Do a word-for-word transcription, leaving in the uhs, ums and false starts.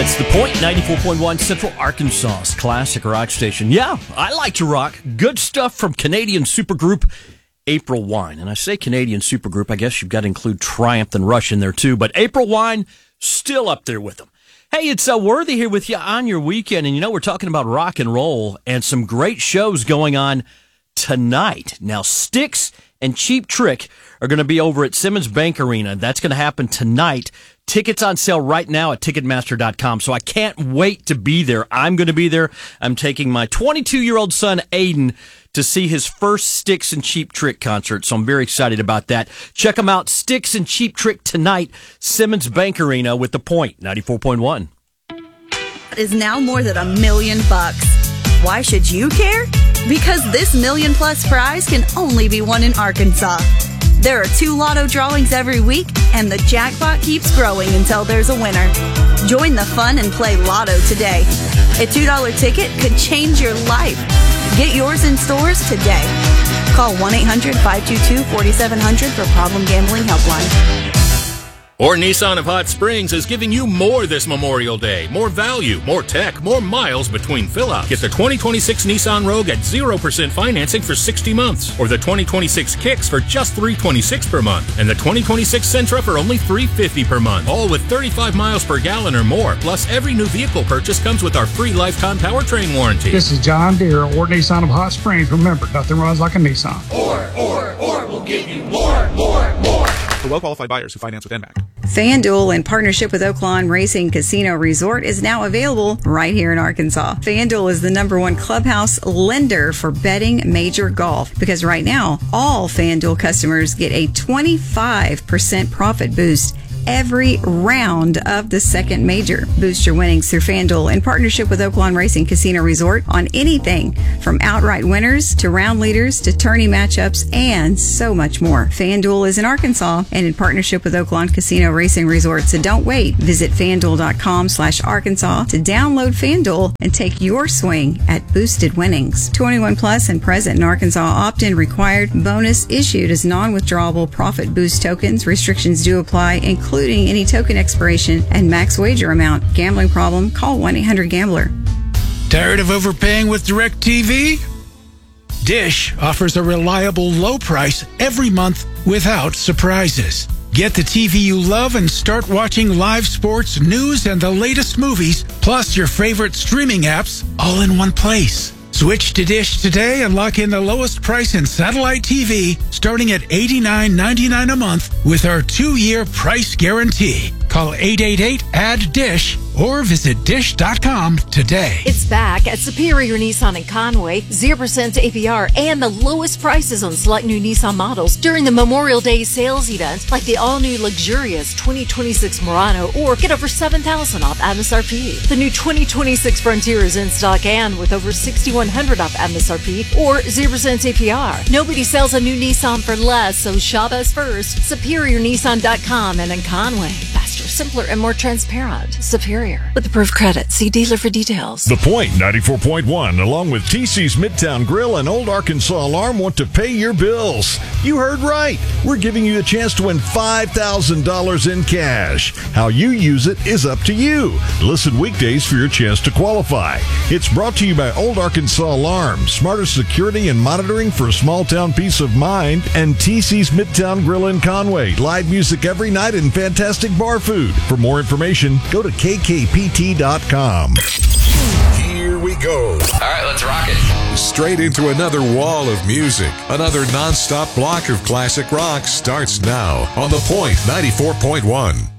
It's The Point, ninety-four point one Central Arkansas's classic rock station. Yeah, I like to rock. Good stuff from Canadian supergroup April Wine. And I say Canadian supergroup, I guess you've got to include Triumph and Rush in there too. But April Wine, still up there with them. Hey, it's uh, Worthy here with you on your weekend. And you know, we're talking about rock and roll and some great shows going on tonight. Now, Styx and Cheap Trick are going to be over at Simmons Bank Arena. That's going to happen tonight. Tickets on sale right now at Ticketmaster dot com. So I can't wait to be there. I'm going to be there. I'm taking my twenty-two-year-old son, Aiden, to see his first Styx and Cheap Trick concert. So I'm very excited about that. Check them out. Styx and Cheap Trick tonight. Simmons Bank Arena with The Point, ninety-four point one. Is now more than a million bucks. Why should you care? Because this million plus prize can only be won in Arkansas. There are two lotto drawings every week, and the jackpot keeps growing until there's a winner. Join the fun and play Lotto today. A two dollar ticket could change your life. Get yours in stores today. Call one eight hundred five two two four seven zero zero for Problem Gambling Helpline. Or Nissan of Hot Springs is giving you more this Memorial Day. More value, more tech, more miles between fill-ups. Get the twenty twenty-six Nissan Rogue at zero percent financing for sixty months. Or the twenty twenty-six Kicks for just three hundred twenty-six dollars per month. And the twenty twenty-six Sentra for only three hundred fifty dollars per month. All with thirty-five miles per gallon or more. Plus, every new vehicle purchase comes with our free lifetime powertrain warranty. This is John Deere, or Nissan of Hot Springs. Remember, nothing runs like a Nissan. Or, or, or will give you more, more, more. For well-qualified buyers who finance with N M A C. FanDuel, in partnership with Oaklawn Racing Casino Resort, is now available right here in Arkansas. FanDuel is the number one clubhouse lender for betting major golf, because right now, all FanDuel customers get a twenty-five percent profit boost every round of the second major. Boost your winnings through FanDuel in partnership with Oaklawn Racing Casino Resort on anything from outright winners to round leaders to tourney matchups and so much more. FanDuel is in Arkansas and in partnership with Oaklawn Casino Racing Resort. So don't wait. Visit FanDuel.com slash Arkansas to download FanDuel and take your swing at boosted winnings. twenty-one plus and present in Arkansas. Opt-in required. Bonus issued as non-withdrawable profit boost tokens. Restrictions do apply, including including any token expiration and max wager amount. Gambling problem? Call one eight hundred gambler. Tired of overpaying with DirecTV? Dish offers a reliable low price every month without surprises. Get the T V you love and start watching live sports, news, and the latest movies, plus your favorite streaming apps, all in one place. Switch to Dish today and lock in the lowest price in satellite T V, starting at eighty-nine ninety-nine a month with our two-year price guarantee. Call eight eight eight, A D D I S H or visit dish dot com today. It's back at Superior Nissan in Conway. zero percent A P R and the lowest prices on select new Nissan models during the Memorial Day sales event, like the all-new luxurious twenty twenty-six Murano, or get over seven thousand dollars off M S R P. The new twenty twenty-six Frontier is in stock and with over six thousand one hundred dollars off M S R P or zero percent A P R. Nobody sells a new Nissan for less, so shop us first. Superior Nissan dot com and in Conway. Faster, simpler, and more transparent. Superior. With approved credit. See dealer for details. The Point ninety-four point one, along with T C's Midtown Grill and Old Arkansas Alarm, want to pay your bills. You heard right. We're giving you a chance to win five thousand dollars in cash. How you use it is up to you. Listen weekdays for your chance to qualify. It's brought to you by Old Arkansas Alarm, smarter security and monitoring for a small town peace of mind, and T C's Midtown Grill in Conway. Live music every night and fantastic bar food. For more information, go to K K P T dot com. Here we go. All right, let's rock it. Straight into another wall of music. Another non-stop block of classic rock starts now on The Point ninety-four point one.